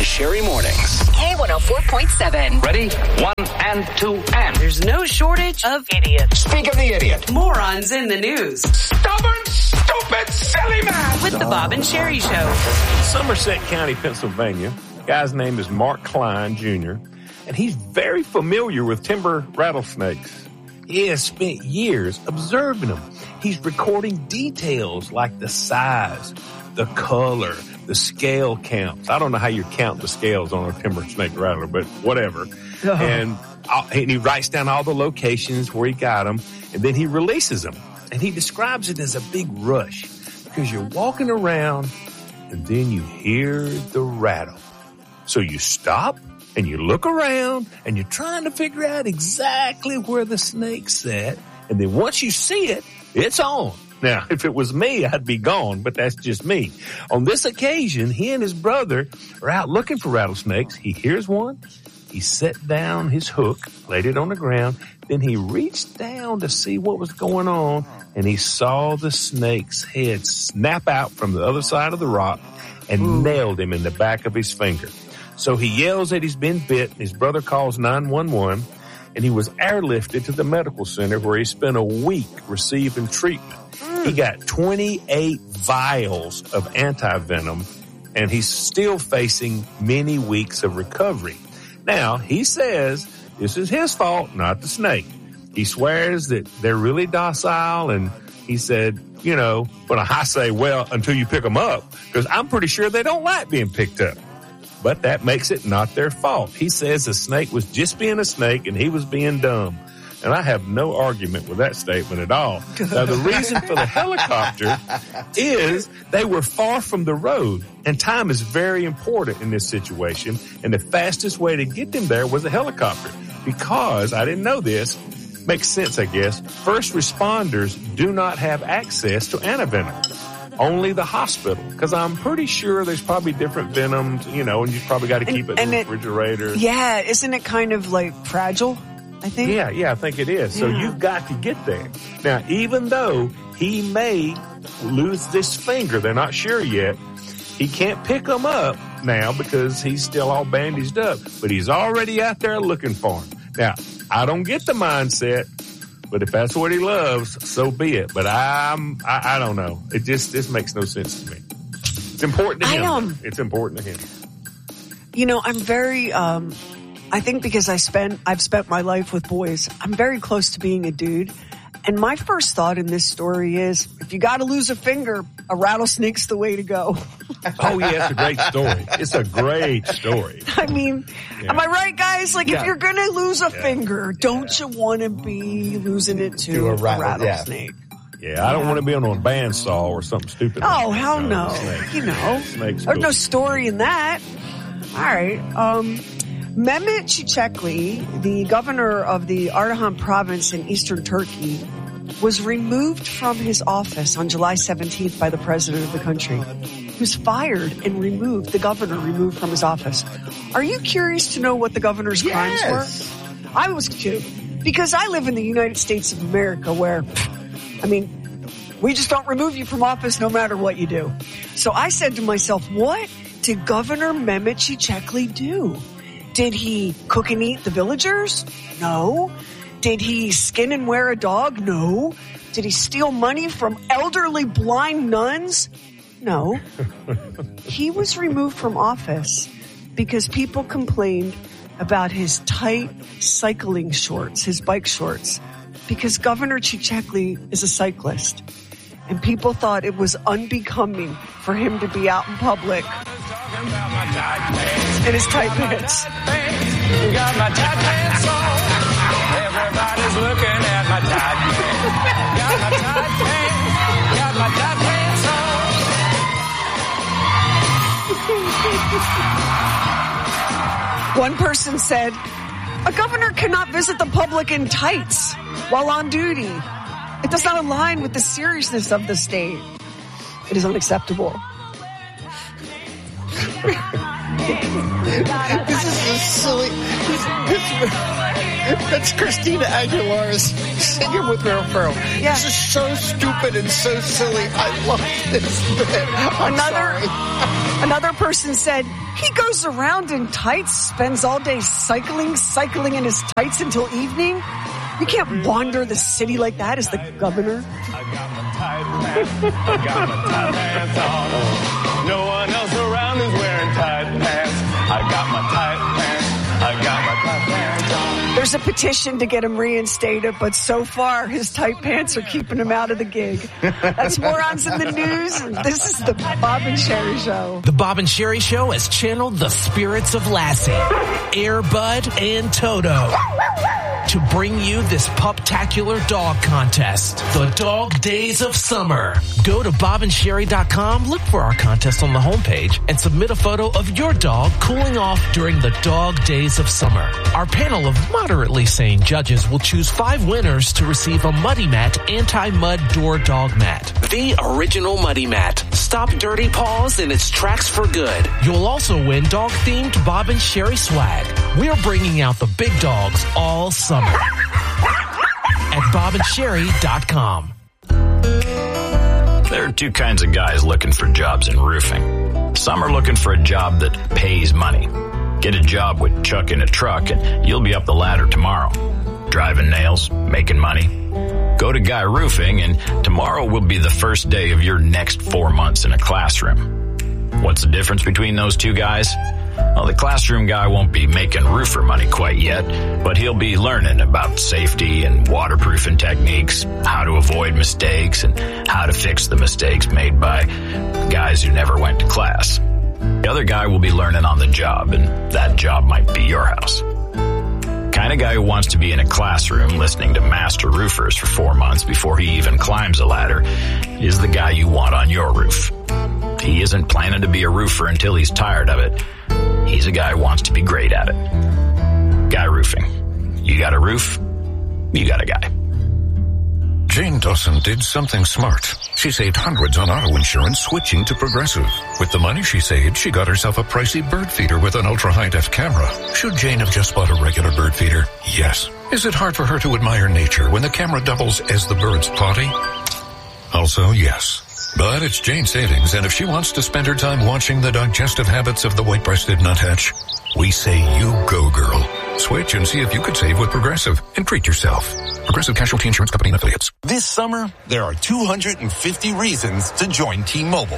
and Sherry mornings. K104.7. Ready? 1 and 2 and. There's no shortage of idiots. Speak of the idiot. Morons in the news. Stubborn, stupid, silly man. With the Bob and Sherry Show. Somerset County, Pennsylvania. Guy's name is Mark Klein, Jr., and he's very familiar with timber rattlesnakes. He has spent years observing them. He's recording details like the size, the color, the scale counts. I don't know how you count the scales on a timber snake rattler, but whatever. And he writes down all the locations where he got them, and then he releases them. And he describes it as a big rush because you're walking around and then you hear the rattle. So you stop and you look around and you're trying to figure out exactly where the snake's at. And then once you see it, it's on. Now, if it was me, I'd be gone, but that's just me. On this occasion, he and his brother are out looking for rattlesnakes. He hears one. He set down his hook, laid it on the ground. Then he reached down to see what was going on, and he saw the snake's head snap out from the other side of the rock and nailed him in the back of his finger. So he yells that he's been bit. His brother calls 911, and he was airlifted to the medical center where he spent a week receiving treatment. He got 28 vials of antivenom, and he's still facing many weeks of recovery. Now, he says this is his fault, not the snake. He swears that they're really docile, and he said, you know, but I say, well, until you pick them up, because I'm pretty sure they don't like being picked up. But that makes it not their fault. He says the snake was just being a snake and he was being dumb. And I have no argument with that statement at all. Now, the reason for the helicopter is they were far from the road. And time is very important in this situation. And the fastest way to get them there was a helicopter. Because, I didn't know this, makes sense, I guess, first responders do not have access to antivenom. Only the hospital, because I'm pretty sure there's probably different venoms, you know, and you probably got to keep it in the refrigerator. Yeah, isn't it kind of like fragile, I think? Yeah, I think it is. So you've got to get there. Now, even though he may lose this finger, they're not sure yet, he can't pick them up now because he's still all bandaged up, but he's already out there looking for him. Now, I don't get the mindset. But if that's what he loves, so be it. But I don't know. This makes no sense to me. It's important to him. It's important to him. You know, I'm very, I think because I've spent my life with boys, I'm very close to being a dude. And my first thought in this story is, if you got to lose a finger, a rattlesnake's the way to go. Oh, yeah, it's a great story. It's a great story. I mean, am I right, guys? Like, if you're going to lose a finger, don't you want to be losing it to a rattlesnake? Yeah, I don't want to be on a bandsaw or something stupid. Oh, hell no. You know, there's no story in that. All right. Mehmet Çiçekli, the governor of the Ardahan province in eastern Turkey, was removed from his office on July 17th by the president of the country. He was fired and removed, the governor removed from his office. Are you curious to know what the governor's crimes were? I was too. Because I live in the United States of America where, I mean, we just don't remove you from office no matter what you do. So I said to myself, what did Governor Mehmet Çiçekli do? Did he cook and eat the villagers? No. Did he skin and wear a dog? No. Did he steal money from elderly blind nuns? No. He was removed from office because people complained about his tight cycling shorts, his bike shorts, because Governor Çiçekli is a cyclist. And people thought it was unbecoming for him to be out in public in his tight pants. Got my tight pants on. Everybody's looking at my tight pants. Got my tight pants. Got my tight pants on. One person said, a governor cannot visit the public in tights while on duty. It does not align with the seriousness of the state. It is unacceptable. This is so silly. That's Christina Aguilera singing with Will Ferrell. Yeah. This is so stupid and so silly. I love this bit. I'm sorry. Another person said, he goes around in tights, spends all day cycling in his tights until evening. You can't wander the city like that as the governor. I got my tight pants. I got my tight pants on. No one else around is wearing tight pants. I got my tight pants. I got my tight pants on. There's a petition to get him reinstated, but so far his tight pants are keeping him out of the gig. That's Morons in the News. This is the Bob and Sherry Show. The Bob and Sherry Show has channeled the spirits of Lassie, Air Bud, and Toto to bring you this puptacular dog contest, the Dog Days of Summer. Go to bobandsherry.com, look for our contest on the homepage, and submit a photo of your dog cooling off during the Dog Days of Summer. Our panel of moderately sane judges will choose 5 winners to receive a Muddy Mat anti-mud door dog mat. The original Muddy Mat. Stop dirty paws in its tracks for good. You'll also win dog-themed Bob and Sherry swag. We're bringing out the big dogs all summer at bobandsherry.com. There are 2 kinds of guys looking for jobs in roofing. Some are looking for a job that pays money. Get a job with Chuck in a truck and you'll be up the ladder tomorrow. Driving nails, making money. Go to Guy Roofing and tomorrow will be the first day of your next 4 months in a classroom. What's the difference between those 2 guys? Well, the classroom guy won't be making roofer money quite yet, but he'll be learning about safety and waterproofing techniques, how to avoid mistakes, and how to fix the mistakes made by guys who never went to class. The other guy will be learning on the job, and that job might be your house. Kind of guy who wants to be in a classroom listening to master roofers for 4 months before he even climbs a ladder is the guy you want on your roof. He isn't planning to be a roofer until he's tired of it. He's a guy who wants to be great at it. Guy Roofing. You got a roof, you got a guy. Jane Dawson did something smart. She saved hundreds on auto insurance switching to Progressive. With the money she saved, she got herself a pricey bird feeder with an ultra-high-def camera. Should Jane have just bought a regular bird feeder? Yes. Is it hard for her to admire nature when the camera doubles as the bird's potty? Also, yes. But it's Jane's savings, and if she wants to spend her time watching the digestive habits of the white-breasted nuthatch, we say you go, girl. Switch and see if you could save with Progressive and treat yourself. Progressive Casualty Insurance Company and Affiliates. This summer, there are 250 reasons to join T-Mobile.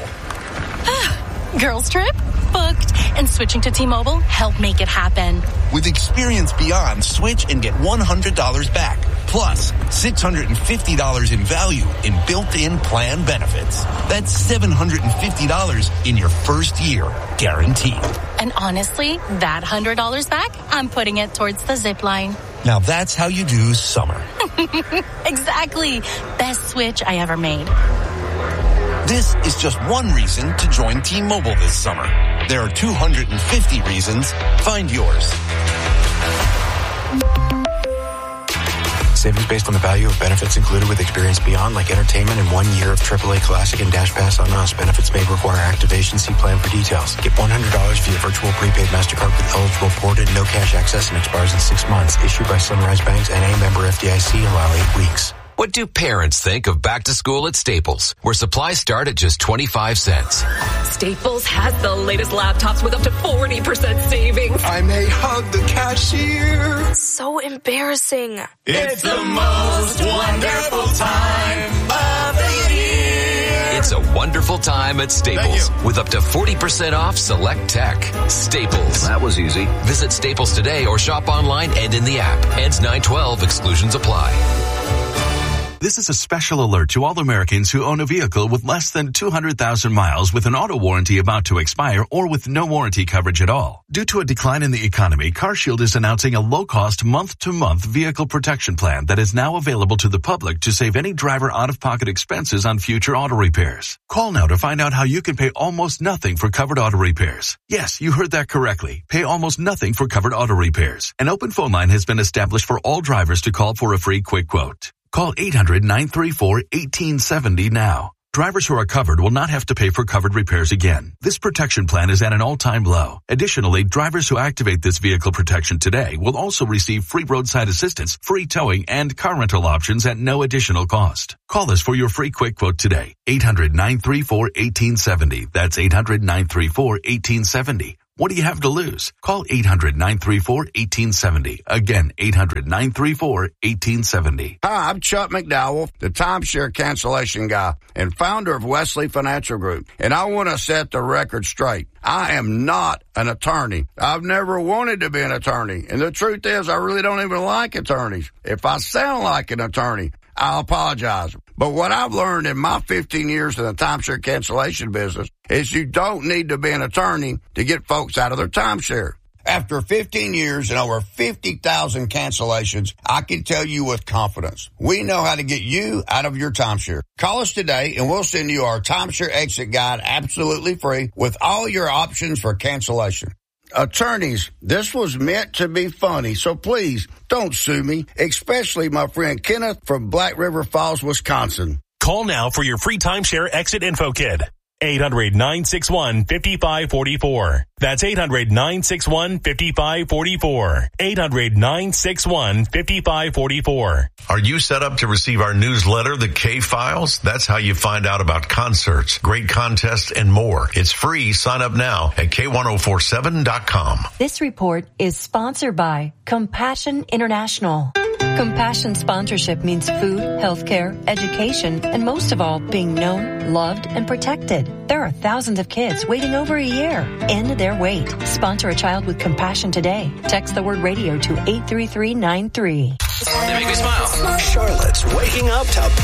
Girls trip? Booked. And switching to T-Mobile helped make it happen. With Experience Beyond, switch and get $100 back. Plus, $650 in value in built-in plan benefits. That's $750 in your first year, guaranteed. And honestly, that $100 back, I'm putting it towards the zip line. Now that's how you do summer. Exactly. Best switch I ever made. This is just one reason to join T-Mobile this summer. There are 250 reasons. Find yours. Savings based on the value of benefits included with Experience Beyond, like entertainment and 1 year of AAA Classic and Dash Pass on us. Benefits may require activation. See plan for details. Get $100 via virtual prepaid MasterCard with eligible ported, no cash access, and expires in 6 months. Issued by Sunrise Banks, NA, member FDIC, allow 8 weeks. What do parents think of back to school at Staples, where supplies start at just 25 cents? Staples has the latest laptops with up to 40% savings. I may hug the cashier. So embarrassing. It's the most wonderful time of the year. It's a wonderful time at Staples with up to 40% off select tech. Staples. That was easy. Visit Staples today or shop online and in the app. Ends 9/12. Exclusions apply. This is a special alert to all Americans who own a vehicle with less than 200,000 miles with an auto warranty about to expire or with no warranty coverage at all. Due to a decline in the economy, CarShield is announcing a low-cost month-to-month vehicle protection plan that is now available to the public to save any driver out-of-pocket expenses on future auto repairs. Call now to find out how you can pay almost nothing for covered auto repairs. Yes, you heard that correctly. Pay almost nothing for covered auto repairs. An open phone line has been established for all drivers to call for a free quick quote. Call 800-934-1870 now. Drivers who are covered will not have to pay for covered repairs again. This protection plan is at an all-time low. Additionally, drivers who activate this vehicle protection today will also receive free roadside assistance, free towing, and car rental options at no additional cost. Call us for your free quick quote today. 800-934-1870. That's 800-934-1870. What do you have to lose? Call 800-934-1870. Again, 800-934-1870. Hi, I'm Chuck McDowell, the timeshare cancellation guy and founder of Wesley Financial Group. And I want to set the record straight. I am not an attorney. I've never wanted to be an attorney. And the truth is, I really don't even like attorneys. If I sound like an attorney, I'll apologize. But what I've learned in my 15 years in the timeshare cancellation business is you don't need to be an attorney to get folks out of their timeshare. After 15 years and over 50,000 cancellations, I can tell you with confidence, we know how to get you out of your timeshare. Call us today and we'll send you our timeshare exit guide absolutely free with all your options for cancellation. Attorneys, this was meant to be funny, so please don't sue me, especially my friend Kenneth from Black River Falls, Wisconsin. Call now for your free timeshare exit info kit. 800-961-5544. That's 800-961-5544. 800-961-5544. Are you set up to receive our newsletter, The K-Files? That's how you find out about concerts, great contests, and more. It's free. Sign up now at K1047.com. This report is sponsored by Compassion International. Compassion sponsorship means food, healthcare, education, and most of all, being known, loved, and protected. There are thousands of kids waiting over a year. End their wait. Sponsor a child with compassion today. Text the word radio to 83393. They make me smile. Charlotte's waking up to